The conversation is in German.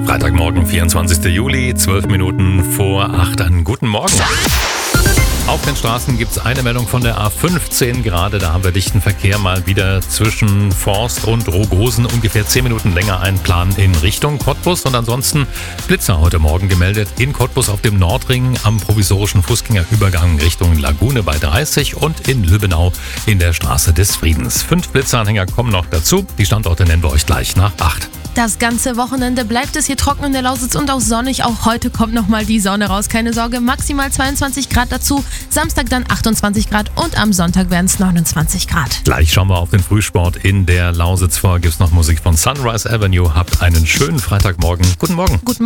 Freitagmorgen, 24. Juli, 12 Minuten vor 8. Einen guten Morgen. Auf den Straßen gibt es eine Meldung von der A15 gerade. Da haben wir dichten Verkehr mal wieder zwischen Forst und Rogosen. Ungefähr 10 Minuten länger ein Plan in Richtung Cottbus. Und ansonsten Blitzer heute Morgen gemeldet. In Cottbus auf dem Nordring am provisorischen Fußgängerübergang Richtung Lagune bei 30 und in Lübbenau in der Straße des Friedens. 5 Blitzeranhänger kommen noch dazu. Die Standorte nennen wir euch gleich nach 8. Das ganze Wochenende bleibt es hier trocken in der Lausitz und auch sonnig. Auch heute kommt nochmal die Sonne raus. Keine Sorge, maximal 22 Grad dazu. Samstag dann 28 Grad und am Sonntag werden es 29 Grad. Gleich schauen wir auf den Frühsport in der Lausitz vor. Gibt es noch Musik von Sunrise Avenue. Habt einen schönen Freitagmorgen. Guten Morgen. Guten Morgen.